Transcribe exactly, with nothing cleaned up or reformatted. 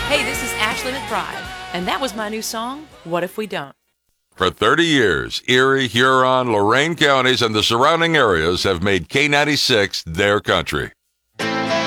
Hey, this is Ashley McBride, and that was my new song, What If We Don't? For thirty years, Erie, Huron, Lorain counties, and the surrounding areas have made K ninety-six their country.